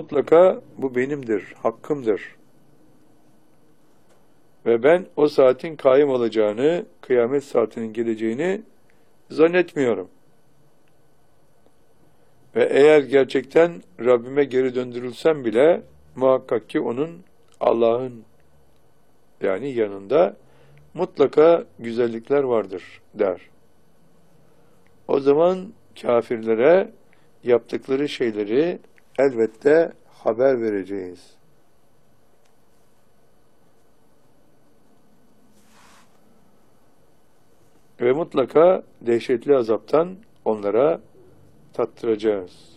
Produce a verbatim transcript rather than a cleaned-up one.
mutlaka bu benimdir, hakkımdır. Ve ben o saatin kaim olacağını, kıyamet saatinin geleceğini zannetmiyorum. Ve eğer gerçekten Rabbime geri döndürülsem bile muhakkak ki onun, Allah'ın yani yanında mutlaka güzellikler vardır der. O zaman kafirlere yaptıkları şeyleri elbette haber vereceğiz. Ve mutlaka dehşetli azaptan onlara tattıracağız.